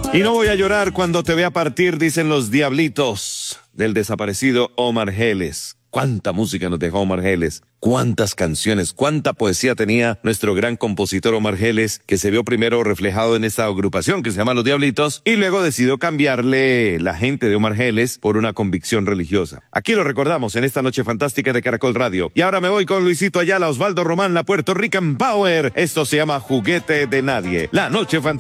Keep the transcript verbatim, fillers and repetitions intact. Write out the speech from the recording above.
Y no voy a llorar cuando te vea partir, dicen los Diablitos, del desaparecido Omar Geles. Cuánta música nos dejó Omar Geles, cuántas canciones, cuánta poesía tenía nuestro gran compositor Omar Geles, que se vio primero reflejado en esta agrupación que se llama Los Diablitos, y luego decidió cambiarle la gente de Omar Geles por una convicción religiosa. Aquí lo recordamos en esta noche fantástica de Caracol Radio. Y ahora me voy con Luisito Ayala, Osvaldo Román, la Puerto Rican Power. Esto se llama Juguete de Nadie. La noche fantástica.